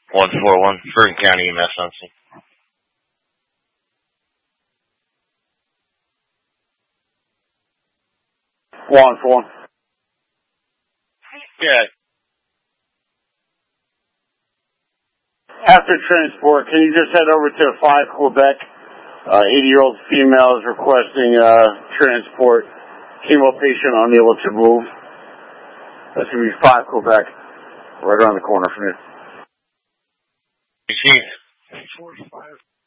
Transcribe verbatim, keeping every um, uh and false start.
one four one, Bergen County E M S on scene. One four. Yeah. After transport, can you just head over to five Quebec? Uh, eighty-year-old female is requesting uh, transport. Chemo patient unable to move. That's going to be five Quebec, right around the corner from here. You see?